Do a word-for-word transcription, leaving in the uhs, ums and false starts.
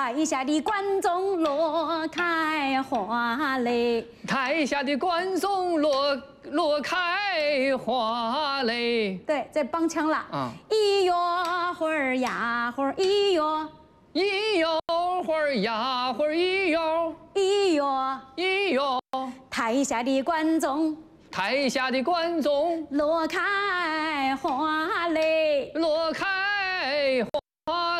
台下的观众落开花嘞， 台下的观众落落开花嘞。 对，这帮腔了。 啊， 一哟会儿呀会儿，一哟一哟会儿呀会儿，一哟一哟， 一哟。 台下的观众台下的观众落开花嘞， 落开